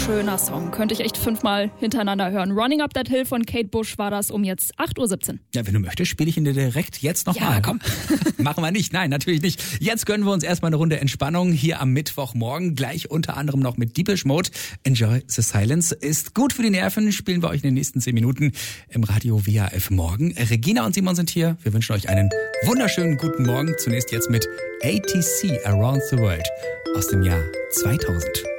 schöner Song. Könnte ich echt 5-mal hintereinander hören. Running Up That Hill von Kate Bush war das um jetzt 8.17 Uhr. Ja, wenn du möchtest, spiele ich ihn dir direkt jetzt nochmal. Ja, komm. Machen wir nicht. Nein, natürlich nicht. Jetzt gönnen wir uns erstmal eine Runde Entspannung hier am Mittwochmorgen. Gleich unter anderem noch mit Deepish Mode. Enjoy the Silence. Ist gut für die Nerven. Spielen wir euch in den nächsten 10 Minuten im Radio WAF morgen. Regina und Simon sind hier. Wir wünschen euch einen wunderschönen guten Morgen. Zunächst jetzt mit ATC Around the World aus dem Jahr 2000.